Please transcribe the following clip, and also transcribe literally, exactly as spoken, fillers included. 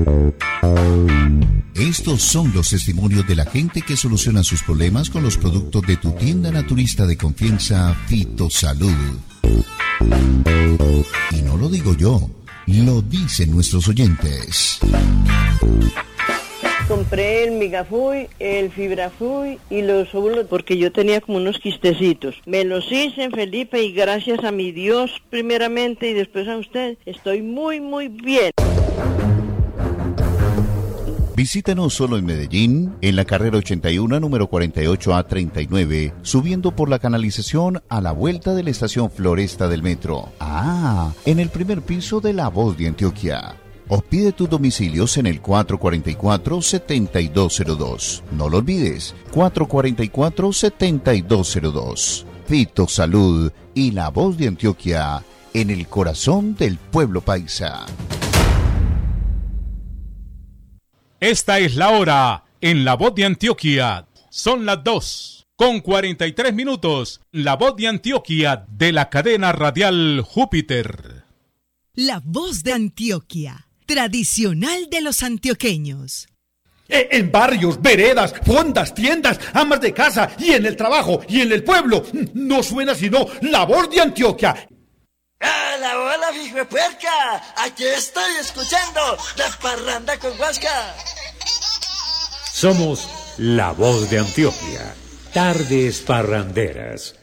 Estos son los testimonios de la gente que soluciona sus problemas con los productos de tu tienda naturista de confianza, Fitosalud. Y no lo digo yo, lo dicen nuestros oyentes. Compré el Migafuy, el Fibrafuy y los óvulos porque yo tenía como unos quistecitos. Me los hice, Felipe, y gracias a mi Dios primeramente y después a usted, estoy muy, muy bien. Visítanos solo en Medellín, en la carrera ochenta y uno, número cuarenta y ocho A treinta y nueve, subiendo por la canalización a la vuelta de la estación Floresta del metro. Ah, en el primer piso de La Voz de Antioquia. O pide tus domicilios en el cuatro cuatro cuatro, siete dos cero dos. No lo olvides, cuatro cuatro cuatro, siete dos cero dos. Fitosalud y La Voz de Antioquia, en el corazón del pueblo paisa. Esta es la hora en La Voz de Antioquia. Son las dos con cuarenta y tres minutos. La Voz de Antioquia de la cadena radial Júpiter. La Voz de Antioquia, tradicional de los antioqueños. En barrios, veredas, fondas, tiendas, amas de casa y en el trabajo y en el pueblo. No suena sino La Voz de Antioquia. ¡Hola, hola, hijo puerca! Aquí estoy escuchando La Parranda con Huasca. Somos La Voz de Antioquia. Tardes parranderas.